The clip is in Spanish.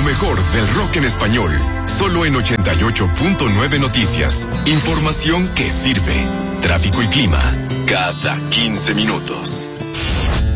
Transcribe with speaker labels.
Speaker 1: mejor del rock en español, solo en 88.9 Noticias. Información que sirve. Tráfico y clima, cada 15 minutos.